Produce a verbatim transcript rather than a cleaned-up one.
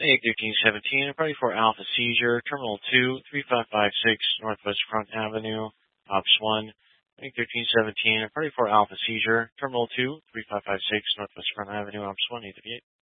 eight thirteen seventeen, party for Alpha Seizure, Terminal two, three five five six, Northwest Front Avenue, Ops one. eight thirteen seventeen, party for Alpha Seizure, Terminal two, three five five six, Northwest Front Avenue, Ops one, eight thirty-eight.